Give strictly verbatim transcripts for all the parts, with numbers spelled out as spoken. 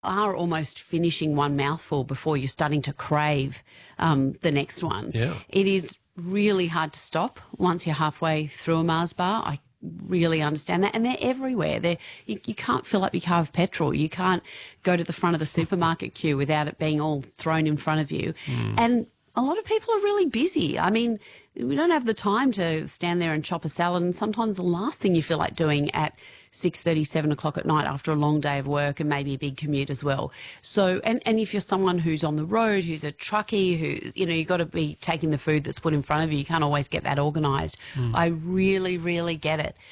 are almost finishing one mouthful before you're starting to crave um, the next one. Yeah. It is really hard to stop once you're halfway through a Mars bar. I really understand that. And they're everywhere. They're, you, you can't fill up your car with petrol. You can't go to the front of the supermarket queue without it being all thrown in front of you. Mm. And a lot of people are really busy. I mean, we don't have the time to stand there and chop a salad, and sometimes the last thing you feel like doing at six thirty, seven o'clock at night after a long day of work and maybe a big commute as well. So, and, and if you're someone who's on the road, who's a truckie, who, you know, you've got to be taking the food that's put in front of you. You can't always get that organised. Mm. I really, really get it.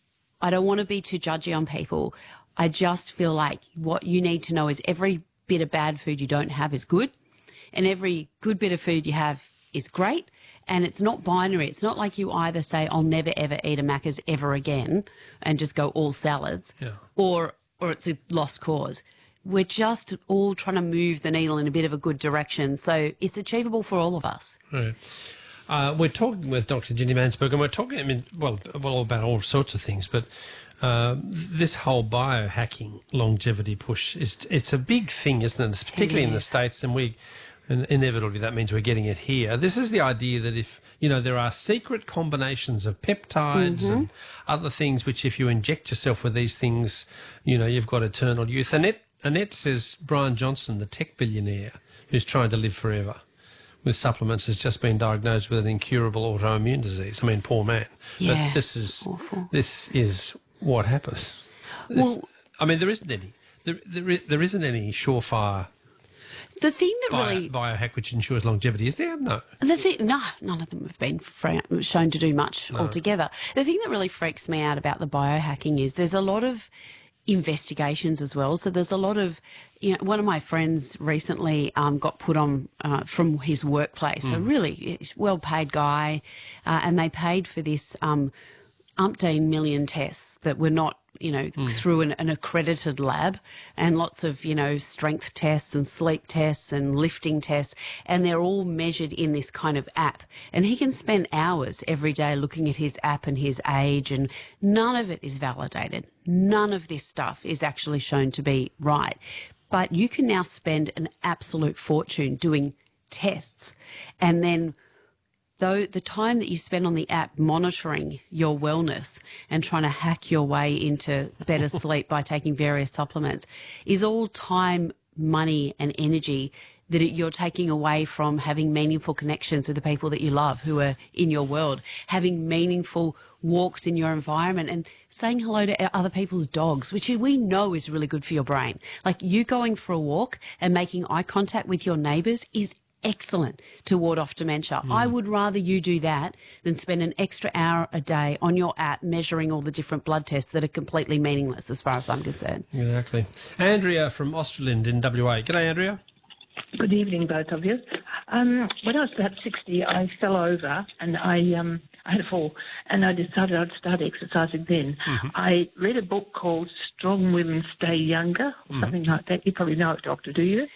I don't want to be too judgy on people. I just feel like what you need to know is every bit of bad food you don't have is good, and every good bit of food you have is great. And it's not binary. It's not like you either say, I'll never, ever eat a Macca's ever again and just go all salads, yeah. or or it's a lost cause. We're just all trying to move the needle in a bit of a good direction. So it's achievable for all of us. Right. Uh, we're talking with Doctor Ginny Mansberg, and we're talking, I mean, well, well about all sorts of things, but uh, this whole biohacking longevity push, is it's a big thing, isn't it? Particularly in the States, and we... and inevitably that means we're getting it here. This is the idea that if, you know, there are secret combinations of peptides mm-hmm. and other things which if you inject yourself with these things, you know, you've got eternal youth. Annette, Annette says Brian Johnson, the tech billionaire who's trying to live forever with supplements, has just been diagnosed with an incurable autoimmune disease. I mean, poor man. Yeah, but this is, awful. This is what happens. Well, it's, I mean, there isn't any. There, there, there isn't any surefire... The thing that Bio, really... biohack which ensures longevity, is there? No. The thing, no, none of them have been fra- shown to do much no. altogether. The thing that really freaks me out about the biohacking is there's a lot of investigations as well. So there's a lot of, you know, one of my friends recently um, got put on uh, from his workplace, mm. a really well-paid guy, uh, and they paid for this um, umpteen million tests that were not, you know, mm. through an, an accredited lab, and lots of, you know, strength tests and sleep tests and lifting tests, and they're all measured in this kind of app. And he can spend hours every day looking at his app and his age, and none of it is validated. None of this stuff is actually shown to be right. But you can now spend an absolute fortune doing tests, and then though the time that you spend on the app monitoring your wellness and trying to hack your way into better sleep by taking various supplements is all time, money and energy that it, you're taking away from having meaningful connections with the people that you love who are in your world, having meaningful walks in your environment and saying hello to other people's dogs, which we know is really good for your brain. Like you going for a walk and making eye contact with your neighbours is excellent to ward off dementia. Mm. I would rather you do that than spend an extra hour a day on your app measuring all the different blood tests that are completely meaningless as far as I'm concerned. Exactly. Andrea from Austerland in W A. G'day, Andrea. Good evening, both of you. Um, when I was about sixty, I fell over and I um, I had a fall, and I decided I'd start exercising then. Mm-hmm. I read a book called Strong Women Stay Younger, or mm-hmm. something like that. You probably know it, Doctor, do you?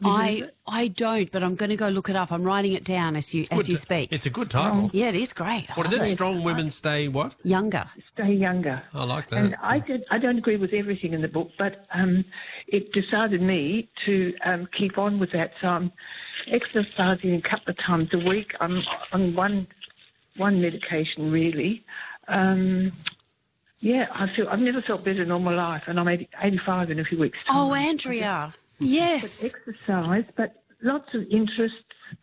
I I don't, but I'm going to go look it up. I'm writing it down as you as you speak. It's a good title. Yeah, it is great. What is it? Strong Women Stay what? Younger. Stay younger. I like that. And I did. I don't agree with everything in the book, but um, it decided me to um, keep on with that. So I'm exercising a couple of times a week. I'm on one one medication really. Um, yeah, I feel I've never felt better in all my life, and I'm eighty, eighty-five in a few weeks' time. Oh, Andrea. Yes. But exercise, but lots of interests.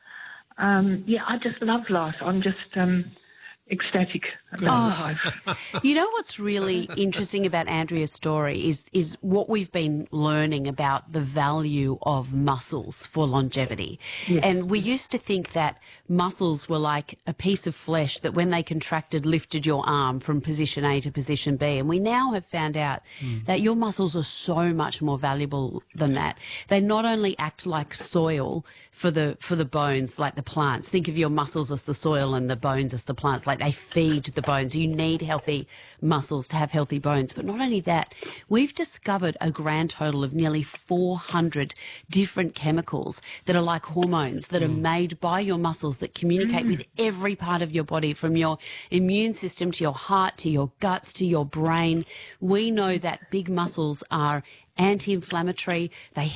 Um, yeah, I just love life. I'm just um, ecstatic about oh. life. You know what's really interesting about Andrea's story is is what we've been learning about the value of muscles for longevity. Yes. And we used to think that muscles were like a piece of flesh that when they contracted lifted your arm from position A to position B. And we now have found out mm. that your muscles are so much more valuable than that. They not only act like soil for the for the bones, like the plants. Think of your muscles as the soil and the bones as the plants. Like they feed the bones. You need healthy muscles to have healthy bones. But not only that, we've discovered a grand total of nearly four hundred different chemicals that are like hormones that mm. are made by your muscles that communicate mm. with every part of your body, from your immune system to your heart to your guts to your brain. We know that big muscles are anti-inflammatory, they